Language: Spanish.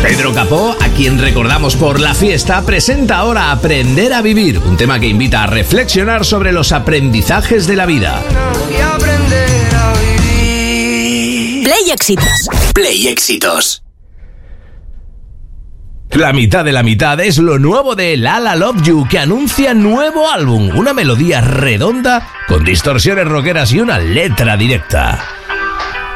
Pedro Capó, a quien recordamos por La Fiesta, presenta ahora Aprender a Vivir, un tema que invita a reflexionar sobre los aprendizajes de la vida. Play Éxitos. Play Éxitos. La mitad de la mitad es lo nuevo de Lala Love You, que anuncia nuevo álbum, una melodía redonda con distorsiones rockeras y una letra directa.